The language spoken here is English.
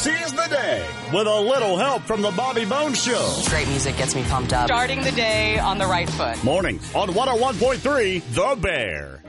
seize the day with a little help from the Bobby Bones Show. Great music gets me pumped up. Starting the day on the right foot. Mornings on 101.3 The Bear.